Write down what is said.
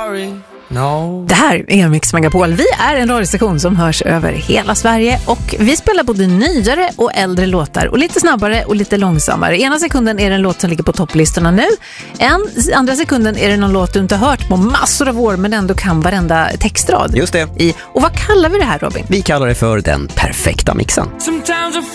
sorry. No. Det här är Mix Megapol. Vi är en radiostation som hörs över hela Sverige och vi spelar både nyare och äldre låtar och lite snabbare och lite långsammare. Ena sekunden är det en låt som ligger på topplistorna nu. Andra sekunden är det någon låt du inte har hört på massor av år men ändå kan varenda textrad. Just det. Och vad kallar vi det här, Robin? Vi kallar det för den perfekta mixen. Sometimes I